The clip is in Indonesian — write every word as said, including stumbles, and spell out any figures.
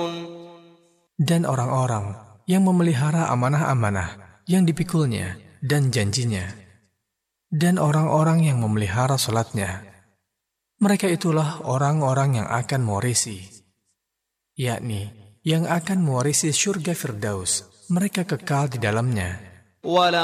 Dan orang-orang yang memelihara amanah-amanah yang dipikulnya dan janjinya. Dan orang-orang yang memelihara salatnya. Mereka itulah orang-orang yang akan mewarisi, yakni yang akan mewarisi surga Firdaus. Mereka kekal di dalamnya.